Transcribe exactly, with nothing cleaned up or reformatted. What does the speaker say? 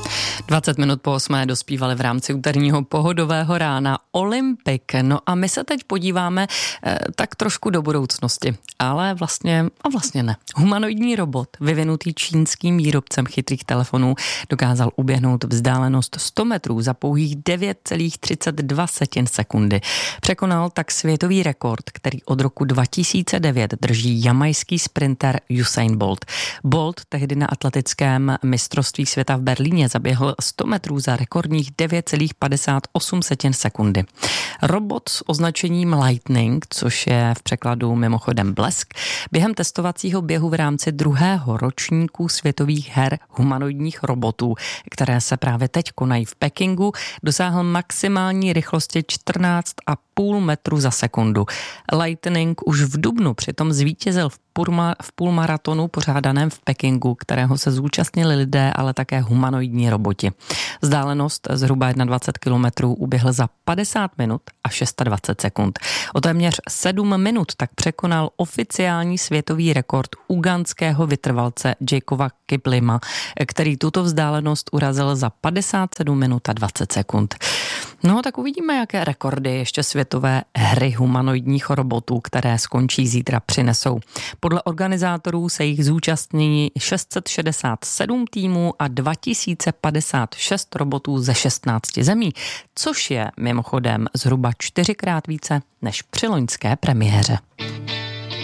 dvacet minut po osmé dospívali v rámci úterního pohodového rána Olympik. No a my se teď podíváme eh, tak trošku do budoucnosti, ale vlastně a vlastně ne. Humanoidní robot, vyvinutý čínským výrobcem chytrých telefonů, dokázal uběhnout vzdálenost sto metrů za pouhých devět celá třicet dva sekundy. Překonal tak světový rekord, který od roku dva tisíce devět drží jamajský sprinter Usain Bolt. Bolt tehdy na atletickém mistrovství světa v Berlíně zaběhl sto metrů za rekordních devět celá padesát osm sekundy. Robot s označením Lightning, což je v překladu mimochodem blesk, během testovacího běhu v rámci druhého ročníku světových her humanoidních robotů, které se právě teď konají v Pekingu, dosáhl maximální rychlosti čtrnáct a půl metru za sekundu. Lightning už v dubnu přitom zvítězil v v půlmaratonu pořádaném v Pekingu, kterého se zúčastnili lidé, ale také humanoidní roboti. Vzdálenost zhruba dvacet jedna kilometrů uběhl za padesát minut a dvacet šest sekund. O téměř sedm minut tak překonal oficiální světový rekord ugandského vytrvalce Jacoba Kiplima, který tuto vzdálenost urazil za padesát sedm minut a dvacet sekund. No, tak uvidíme, jaké rekordy ještě světové hry humanoidních robotů, které skončí zítra, přinesou. Podle organizátorů se jich zúčastní šest set šedesát sedm týmů a dva tisíce padesát šest robotů ze šestnácti zemí, což je mimochodem zhruba čtyřikrát více než při loňské premiéře.